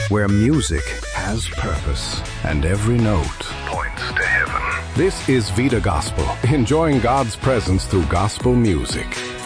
where music has purpose and every note points to heaven. This is Vida Gospel, enjoying God's presence through gospel music.